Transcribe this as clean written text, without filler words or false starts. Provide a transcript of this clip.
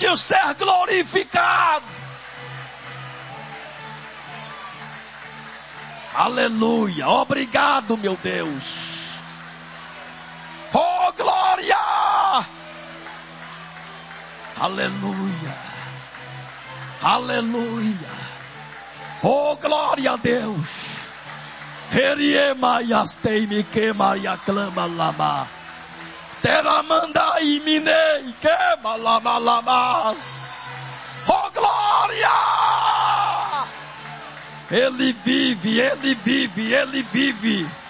de ser glorificado. Aleluia. Obrigado, meu Deus. Oh, glória. Aleluia. Aleluia. Oh, glória a Deus. Heriema yastei-me queima e aclama lama. Teramanda iminei queima lama lamas. Oh, glória. Ele vive, Ele vive, Ele vive.